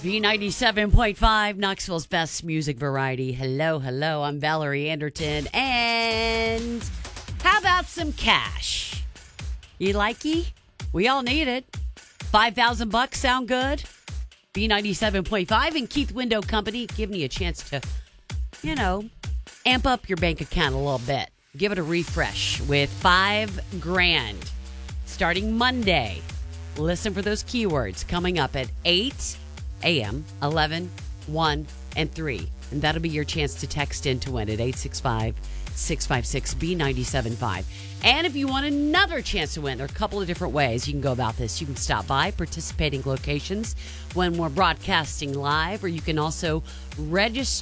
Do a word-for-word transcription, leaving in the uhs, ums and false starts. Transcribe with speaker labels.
Speaker 1: B ninety-seven point five, Knoxville's best music variety. Hello, hello. I'm Valerie Anderton. And how about some cash? You likey? We all need it. five thousand bucks sound good? B ninety-seven point five and Keith Window Company giving you a chance to, you know, amp up your bank account a little bit. Give it a refresh with five grand starting Monday. Listen for those keywords coming up at eight a.m., eleven, one, and three. And that'll be your chance to text in to win at eight six five, six five six, B nine seven five. And if you want another chance to win, there are a couple of different ways you can go about this. You can stop by participating locations when we're broadcasting live, or you can also register